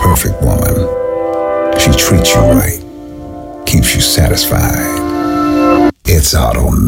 perfect woman. She treats you right, keeps you satisfied. It's automatic.